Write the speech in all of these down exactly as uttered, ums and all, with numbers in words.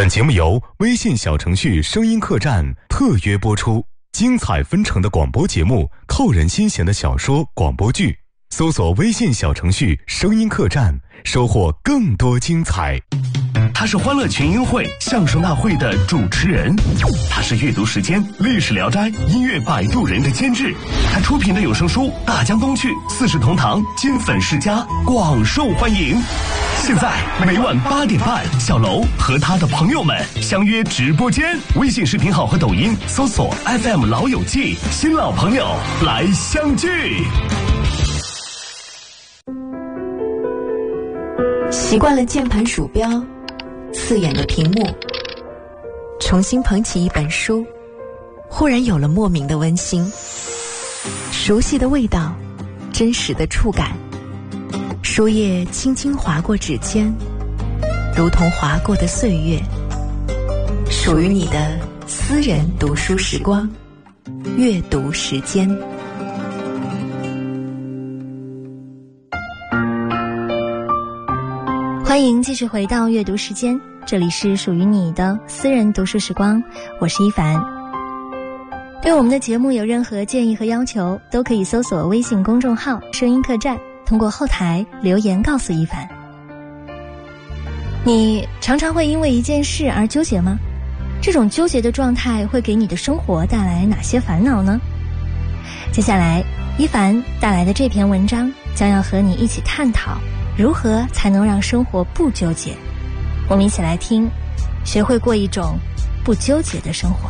本节目由微信小程序声音客栈特约播出，精彩纷呈的广播节目，扣人心弦的小说广播剧，搜索微信小程序声音客栈，收获更多精彩。 他是欢乐群英会相声大会的主持人，他是阅读时间历史聊斋音乐摆渡人的监制，他出品的有声书《大江东去》四世同堂金粉世家广受欢迎。现在每晚八点半，小楼和他的朋友们相约直播间，微信视频号和抖音搜索 F M 老友记，新老朋友来相聚。 习惯了键盘鼠标刺眼的屏幕，重新捧起一本书，忽然有了莫名的温馨，熟悉的味道，真实的触感，书页轻轻划过指尖，如同划过的岁月，属于你的私人读书时光，阅读时间。 欢迎继续回到阅读时间，这里是属于你的私人读书时光，我是一凡。对我们的节目有任何建议和要求，都可以搜索微信公众号声音客栈，通过后台留言告诉一凡。你常常会因为一件事而纠结吗？这种纠结的状态会给你的生活带来哪些烦恼呢？接下来一凡带来的这篇文章将要和你一起探讨如何才能让生活不纠结。我们一起来听，学会过一种不纠结的生活。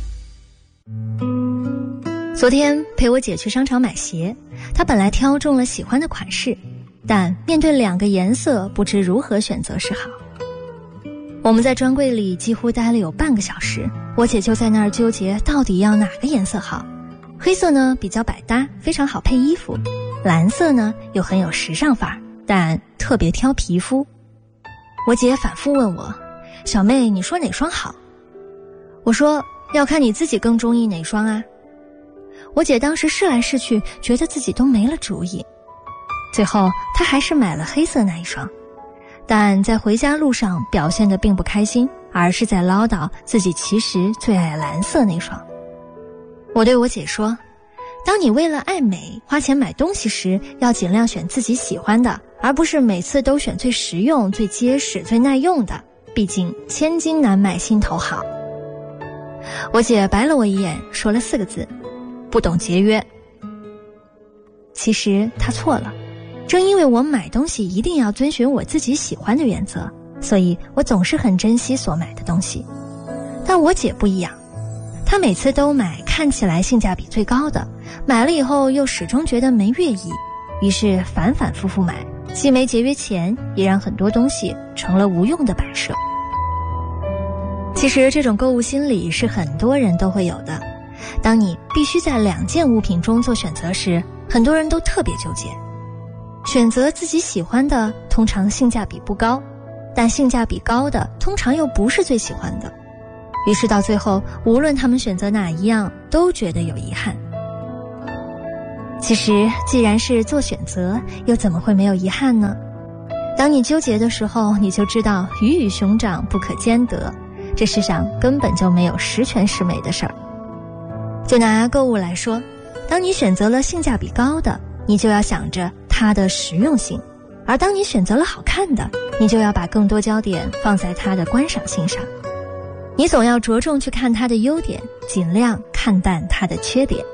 昨天陪我姐去商场买鞋，她本来挑中了喜欢的款式，但面对两个颜色不知如何选择是好。我们在专柜里几乎待了有半个小时，我姐就在那儿纠结到底要哪个颜色好。黑色呢比较百搭，非常好配衣服，蓝色呢又很有时尚范儿，但特别挑皮肤。我姐反复问我，小妹你说哪双好？我说要看你自己更中意哪双啊。我姐当时试来试去，觉得自己都没了主意，最后她还是买了黑色那一双，但在回家路上表现得并不开心，而是在唠叨自己其实最爱蓝色那双。我对我姐说，当你为了爱美花钱买东西时，要尽量选自己喜欢的，而不是每次都选最实用、最结实、最耐用的，毕竟千金难买心头好。我姐白了我一眼，说了四个字，不懂节约。其实她错了，正因为我买东西一定要遵循我自己喜欢的原则，所以我总是很珍惜所买的东西。但我姐不一样，她每次都买看起来性价比最高的，买了以后又始终觉得没寓意，于是反反复复买，既没节约钱，也让很多东西成了无用的摆设。其实这种购物心理是很多人都会有的，当你必须在两件物品中做选择时，很多人都特别纠结。选择自己喜欢的通常性价比不高，但性价比高的通常又不是最喜欢的，于是到最后无论他们选择哪一样都觉得有遗憾。其实既然是做选择，又怎么会没有遗憾呢？当你纠结的时候，你就知道鱼与熊掌不可兼得，这世上根本就没有十全十美的事儿。就拿购物来说，当你选择了性价比高的，你就要想着它的实用性，而当你选择了好看的，你就要把更多焦点放在它的观赏性上。你总要着重去看它的优点，尽量看淡它的缺点。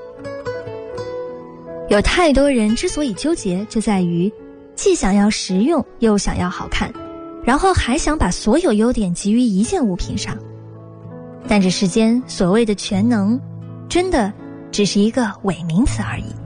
有太多人之所以纠结，就在于既想要实用又想要好看，然后还想把所有优点集于一件物品上。但这世间所谓的全能，真的只是一个伪名词而已。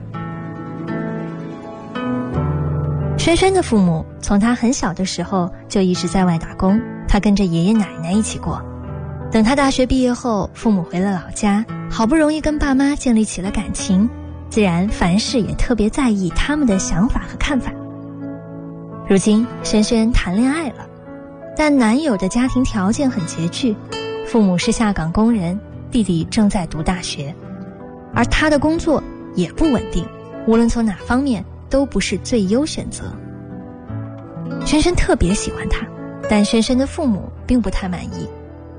轩轩的父母从他很小的时候就一直在外打工，他跟着爷爷奶奶一起过。等他大学毕业后，父母回了老家，好不容易跟爸妈建立起了感情，自然凡事也特别在意他们的想法和看法。如今轩轩谈恋爱了，但男友的家庭条件很拮据，父母是下岗工人，弟弟正在读大学，而他的工作也不稳定，无论从哪方面都不是最优选择。轩轩特别喜欢他，但轩轩的父母并不太满意，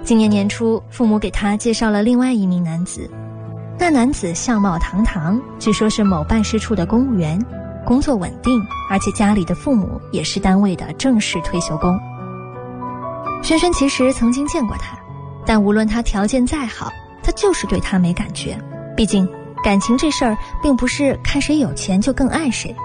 今年年初，父母给他介绍了另外一名男子。那男子相貌堂堂，据说是某办事处的公务员，工作稳定，而且家里的父母也是单位的正式退休工。轩轩其实曾经见过他，但无论他条件再好，他就是对他没感觉。毕竟感情这事儿并不是看谁有钱就更爱谁。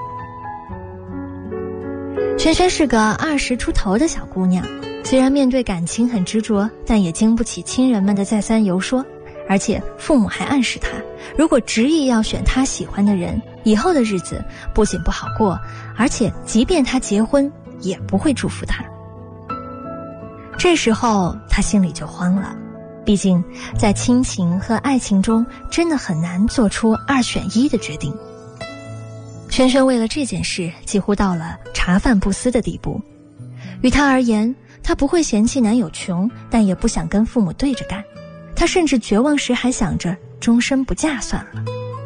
轩轩是个二十出头的小姑娘，虽然面对感情很执着，但也经不起亲人们的再三游说，而且父母还暗示她，如果执意要选她喜欢的人，以后的日子不仅不好过，而且即便她结婚也不会祝福她。这时候她心里就慌了，毕竟在亲情和爱情中真的很难做出二选一的决定。轩轩为了这件事几乎到了茶饭不思的地步。于她而言，她不会嫌弃男友穷，但也不想跟父母对着干。她甚至绝望时还想着终身不嫁算了。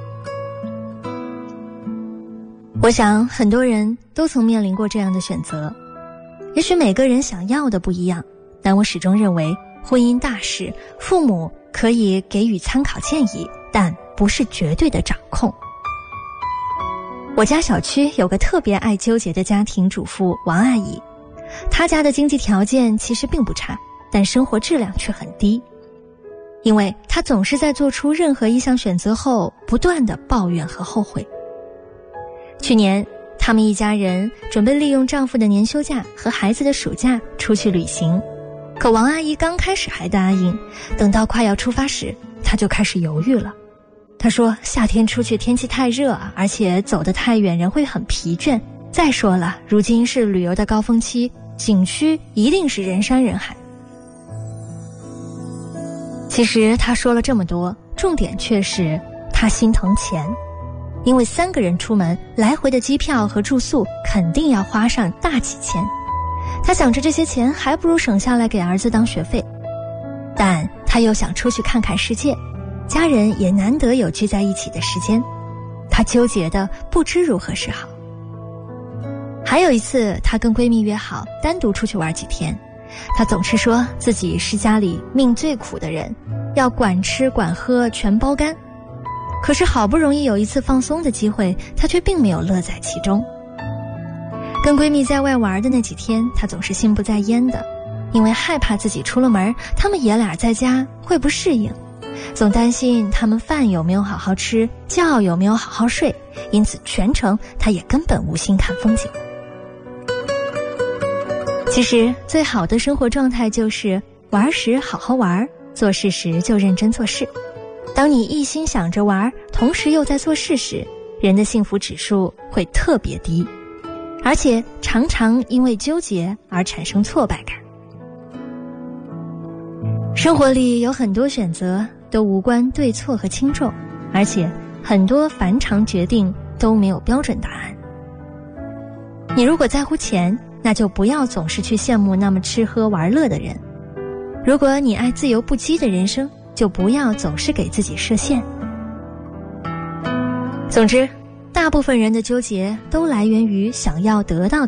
我想很多人都曾面临过这样的选择，也许每个人想要的不一样，但我始终认为婚姻大事，父母可以给予参考建议，但不是绝对的掌控。我家小区有个特别爱纠结的家庭主妇王阿姨，她家的经济条件其实并不差，但生活质量却很低，因为她总是在做出任何一项选择后不断的抱怨和后悔。去年他们一家人准备利用丈夫的年休假和孩子的暑假出去旅行，可王阿姨刚开始还答应，等到快要出发时，她就开始犹豫了。她说夏天出去天气太热，而且走得太远人会很疲倦，再说了，如今是旅游的高峰期，景区一定是人山人海。其实她说了这么多，重点却是她心疼钱，因为三个人出门，来回的机票和住宿肯定要花上大几千。她想着这些钱还不如省下来给儿子当学费，但她又想出去看看世界，家人也难得有聚在一起的时间，她纠结的不知如何是好。还有一次，她跟闺蜜约好单独出去玩几天，她总是说自己是家里命最苦的人，要管吃管喝全包干。可是好不容易有一次放松的机会，她却并没有乐在其中。跟闺蜜在外玩的那几天，她总是心不在焉的，因为害怕自己出了门，她们爷俩在家会不适应，总担心他们饭有没有好好吃，觉有没有好好睡，因此全程她也根本无心看风景。其实最好的生活状态就是玩时好好玩，做事时就认真做事。当你一心想着玩，同时又在做事时，人的幸福指数会特别低，而且常常因为纠结而产生挫败感。生活里有很多选择都无关对错和轻重，而且很多凡常决定都没有标准答案。你如果在乎钱，那就不要总是去羡慕那么吃喝玩乐的人；如果你爱自由不羁的人生，就不要总是给自己设限。总之，大部分人的纠结都来源于想要得到的